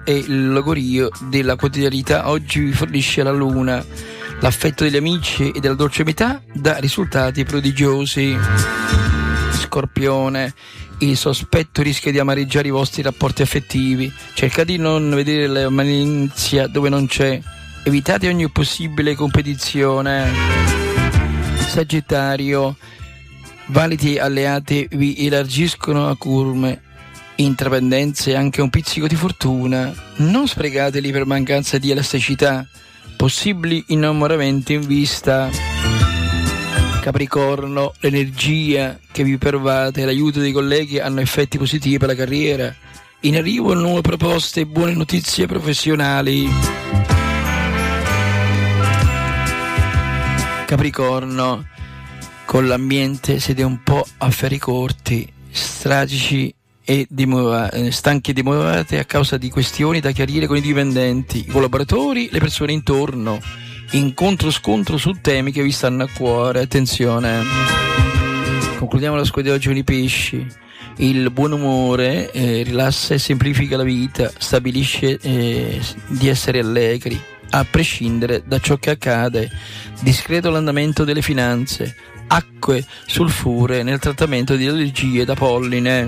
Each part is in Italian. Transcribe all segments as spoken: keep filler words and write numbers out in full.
e il logorio della quotidianità oggi vi fornisce la luna. L'affetto degli amici e della dolce metà dà risultati prodigiosi. Scorpione, il sospetto rischia di amareggiare i vostri rapporti affettivi. Cercate di non vedere la malizia dove non c'è. Evitate ogni possibile competizione. Sagittario, validi alleati vi elargiscono a curme, intraprendenze e anche un pizzico di fortuna. Non sprecateli per mancanza di elasticità. Possibili innamoramenti in vista. Capricorno, l'energia che vi pervade e l'aiuto dei colleghi hanno effetti positivi per la carriera. In arrivo nuove proposte e buone notizie professionali. Capricorno, con l'ambiente siete un po' a ferri corti, strategici e dimora- stanchi e demorati a causa di questioni da chiarire con i dipendenti, i collaboratori, le persone intorno. Incontro scontro su temi che vi stanno a cuore. Attenzione. Concludiamo la squadra di oggi con i pesci. Il buon umore eh, rilassa e semplifica la vita, stabilisce eh, di essere allegri a prescindere da ciò che accade. Discreto l'andamento delle finanze. Acque sulfure nel trattamento di allergie da polline.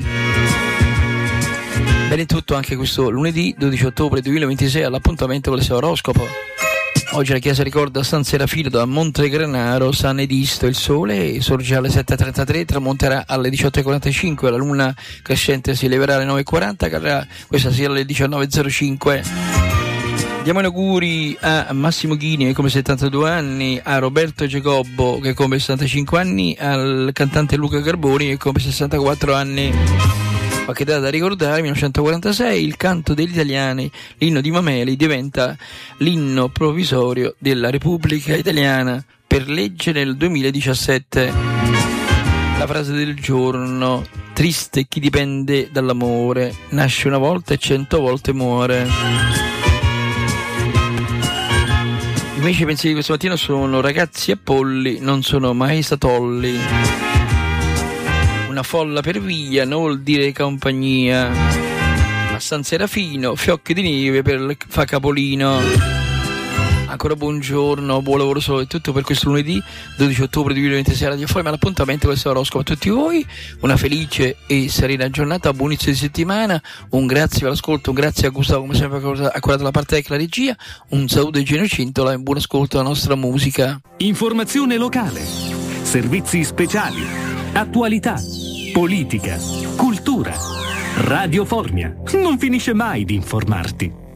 Bene, tutto anche questo lunedì dodici ottobre duemilaventisei all'appuntamento con il suo oroscopo. Oggi la chiesa ricorda San Serafino da Montegranaro, San Edisto. Il sole sorge alle sette e trentatré, tramonterà alle diciotto e quarantacinque, la luna crescente si eleverà alle nove e quaranta, cadrà questa sera alle diciannove e zero cinque. Diamo gli auguri a Massimo Ghini che compie settantadue anni, a Roberto Giacobbo che compie sessantacinque anni, al cantante Luca Carboni che compie sessantaquattro anni. Qualche data da ricordare: millenovecentoquarantasei, il canto degli italiani, l'inno di Mameli, diventa l'inno provvisorio della Repubblica Italiana per legge nel duemiladiciassette. La frase del giorno: triste chi dipende dall'amore, nasce una volta e cento volte muore. Invece i pensieri di questa mattina sono: ragazzi e polli non sono mai satolli. Una folla per via non vuol dire compagnia. A San Serafino fiocchi di neve per fa capolino. Ancora buongiorno, buon lavoro solo, è tutto per questo lunedì dodici ottobre duemilaventisei Radio Foglia, ma l'appuntamento con questo oroscopo a tutti voi. Una felice e serena giornata, buon inizio di settimana, un grazie per l'ascolto, un grazie a Gustavo come sempre ha curato la parte tecnica, la regia, un saluto di Gino Cintola e buon ascolto alla nostra musica. Informazione locale, servizi speciali, attualità, politica, cultura. Radio Formia non finisce mai di informarti.